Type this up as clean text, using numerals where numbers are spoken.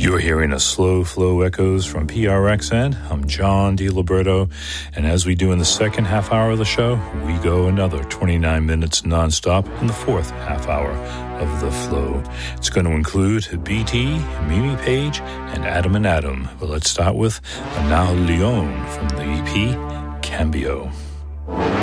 You're hearing a Slow Flow Echoes from PRXN. I'm John DiLiberto, and as we do in the second half hour of the show, we go another 29 minutes nonstop in the fourth half hour of the flow. It's going to include BT, Mimi Page, and Adam. But let's start with Anal Leon from the EP Cambio.